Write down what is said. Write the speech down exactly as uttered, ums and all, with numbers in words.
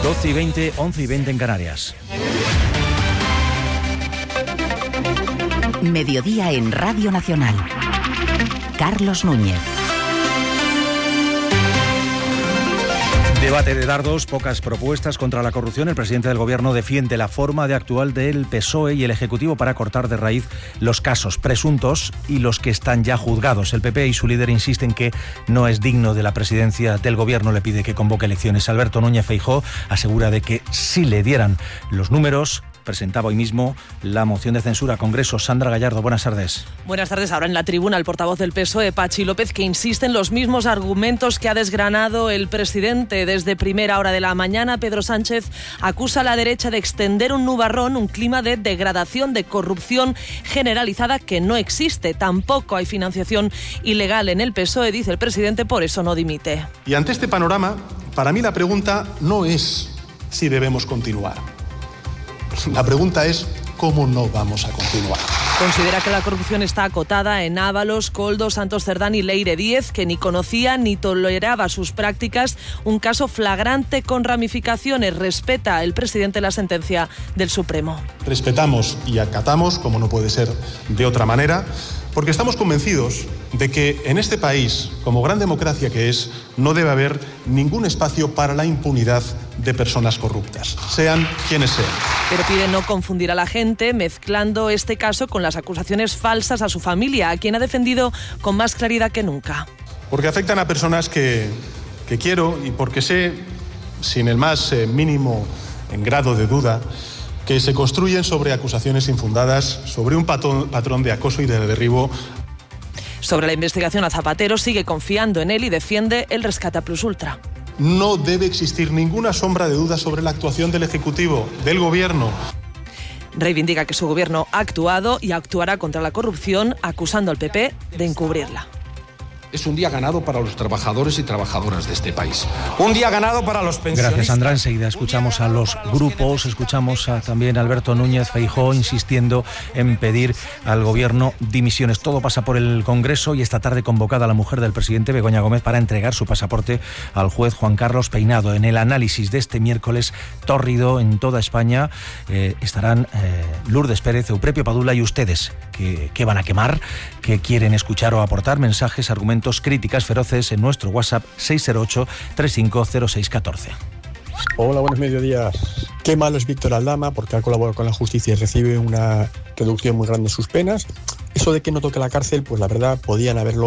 doce y veinte, once y veinte en Canarias. Mediodía en Radio Nacional. Carlos Núñez. Debate de dardos, pocas propuestas contra la corrupción. El presidente del Gobierno defiende la forma de actuar del P S O E y el Ejecutivo para cortar de raíz los casos presuntos y los que están ya juzgados. El P P y su líder insisten que no es digno de la presidencia del Gobierno. Le pide que convoque elecciones. Alberto Núñez Feijóo asegura de que si le dieran los números, presentaba hoy mismo la moción de censura. Congreso. Sandra Gallardo, buenas tardes. Buenas tardes. Ahora en la tribuna el portavoz del P S O E, Patxi López, que insiste en los mismos argumentos que ha desgranado el presidente. Desde primera hora de la mañana, Pedro Sánchez acusa a la derecha de extender un nubarrón, un clima de degradación, de corrupción generalizada que no existe. Tampoco hay financiación ilegal en el P S O E, dice el presidente, por eso no dimite. Y ante este panorama, para mí la pregunta no es si debemos continuar. La pregunta es cómo no vamos a continuar. Considera que la corrupción está acotada en Ábalos, Koldo, Santos Cerdán y Leire Díez, que ni conocía ni toleraba sus prácticas. Un caso flagrante con ramificaciones. Respeta el presidente la sentencia del Supremo. Respetamos y acatamos, como no puede ser de otra manera, porque estamos convencidos de que en este país, como gran democracia que es, no debe haber ningún espacio para la impunidad de personas corruptas, sean quienes sean. Pero pide no confundir a la gente, mezclando este caso con las acusaciones falsas a su familia, a quien ha defendido con más claridad que nunca. Porque afectan a personas que, que quiero y porque sé, sin el más eh, mínimo en grado de duda, que se construyen sobre acusaciones infundadas, sobre un patrón, patrón de acoso y de derribo. Sobre la investigación a Zapatero, sigue confiando en él y defiende el rescate a Plus Ultra. No debe existir ninguna sombra de duda sobre la actuación del Ejecutivo, del Gobierno. Reivindica que su gobierno ha actuado y actuará contra la corrupción, acusando al P P de encubrirla. Es un día ganado para los trabajadores y trabajadoras de este país. Un día ganado para los pensionistas. Gracias, Sandra. Enseguida escuchamos a los grupos, escuchamos a, también a Alberto Núñez Feijóo insistiendo en pedir al Gobierno dimisiones. Todo pasa por el Congreso y esta tarde convocada la mujer del presidente, Begoña Gómez, para entregar su pasaporte al juez Juan Carlos Peinado. En el análisis de este miércoles tórrido en toda España eh, estarán eh, Lourdes Pérez, Euprepio Padula y ustedes, que, que van a quemar, que quieren escuchar o aportar mensajes, argumentos, críticas feroces en nuestro WhatsApp seis cero ocho, tres cinco cero seis uno cuatro. Hola, buenos mediodías. Qué malo es Víctor Aldama porque ha colaborado con la justicia y recibe una reducción muy grande en sus penas. Eso de que no toque la cárcel, pues la verdad podían haberlo